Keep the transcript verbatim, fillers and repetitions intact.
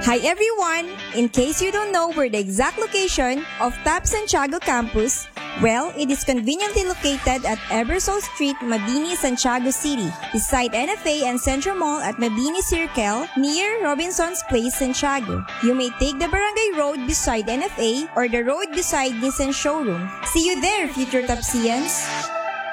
Hi everyone! In case you don't know where the exact location of Top Santiago campus, well, it is conveniently located at Ebersole Street, Mabini, Santiago City, beside N F A and Central Mall at Mabini Circle, near Robinson's Place, Santiago. You may take the Barangay Road beside N F A or the road beside Nissan Showroom. See you there, future Topsians!